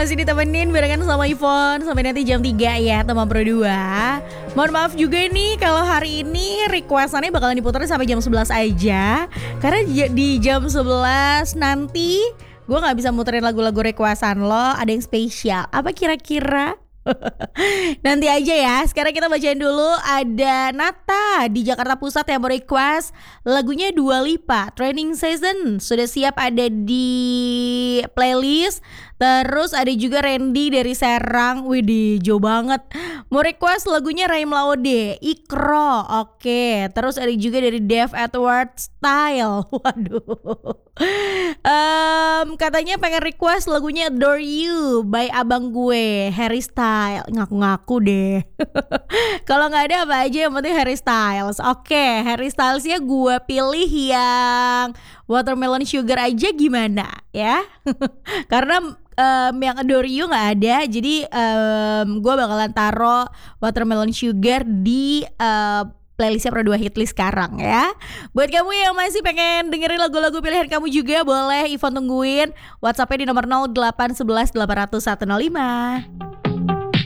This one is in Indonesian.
masih ditemenin barengan sama Ivon sampai nanti jam 3 ya teman Pro 2. Mohon maaf juga nih kalau hari ini requestannya bakalan diputerin sampai jam 11 aja. Karena di jam 11 nanti gue gak bisa muterin lagu-lagu requestan lo. Ada yang spesial. Apa kira-kira? Nanti aja ya. Sekarang kita bacain dulu. Ada Nata di Jakarta Pusat yang mau request lagunya Dua Lipa, Training Season. Sudah siap ada di playlist. Terus ada juga Randy dari Serang. Widih, jauh banget. Mau request lagunya Raim Laude, Ikro. Oke. Terus ada juga dari Dev Edward Style. Waduh. Katanya pengen request lagunya Adore You by abang gue, Harry Styles. Ngaku-ngaku deh. Kalau nggak ada apa aja, yang penting Harry Styles. Oke, Harry Stylesnya gue pilih yang Watermelon Sugar aja gimana ya? Karena yang Adore You nggak ada, jadi gue bakalan taro Watermelon Sugar di playlistnya Pro 2 Hitlist sekarang ya. Buat kamu yang masih pengen dengerin lagu-lagu pilihan kamu juga, boleh Ivon tungguin. WhatsAppnya di nomor 0811 800 105.